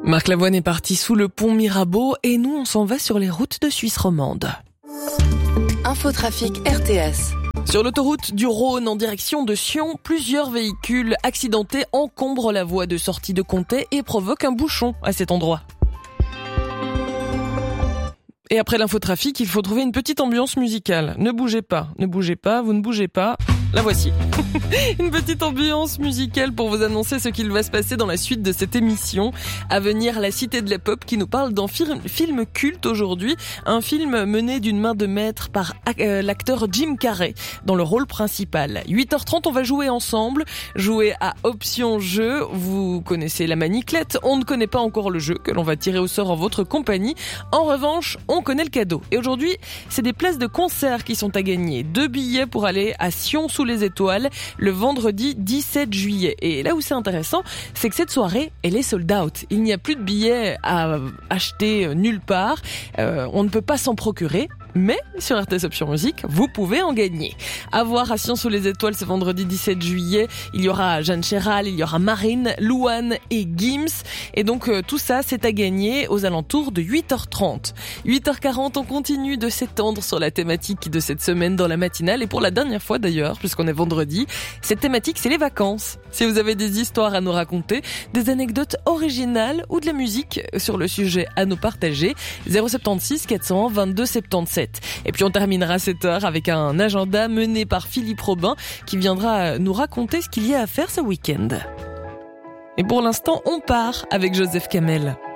Marc Lavoine est parti sous le pont Mirabeau et nous on s'en va sur les routes de Suisse romande. Infotrafic RTS. Sur l'autoroute du Rhône en direction de Sion, plusieurs véhicules accidentés encombrent la voie de sortie de Comté et provoquent un bouchon à cet endroit. Et après l'infotrafic, il faut trouver une petite ambiance musicale. Ne bougez pas, vous ne bougez pas. La voici. Une petite ambiance musicale pour vous annoncer ce qu'il va se passer dans la suite de cette émission. À venir, la Cité de la Pop qui nous parle d'un film culte aujourd'hui. Un film mené d'une main de maître par l'acteur Jim Carrey dans le rôle principal. 8h30, on va jouer ensemble. Jouer à Option Jeu. Vous connaissez la maniclette. On ne connaît pas encore le jeu que l'on va tirer au sort en votre compagnie. En revanche, on connaît le cadeau. Et aujourd'hui, c'est des places de concert qui sont à gagner. 2 billets pour aller à Sion sous les étoiles le vendredi 17 juillet. Et là où c'est intéressant, c'est que cette soirée, elle est sold out. Il n'y a plus de billets à acheter nulle part. On ne peut pas s'en procurer. Mais sur RTS Option Musique, vous pouvez en gagner. À voir à Sion sous les étoiles ce vendredi 17 juillet. Il y aura Jeanne Chéral, il y aura Marine, Louane et Gims. Et donc tout ça, c'est à gagner aux alentours de 8h30. 8h40, on continue de s'étendre sur la thématique de cette semaine dans la matinale. Et pour la dernière fois d'ailleurs, puisqu'on est vendredi, cette thématique, c'est les vacances. Si vous avez des histoires à nous raconter, des anecdotes originales ou de la musique sur le sujet à nous partager, 076 400 22 77. Et puis on terminera cette heure avec un agenda mené par Philippe Robin qui viendra nous raconter ce qu'il y a à faire ce week-end. Et pour l'instant, on part avec Joseph Kamel.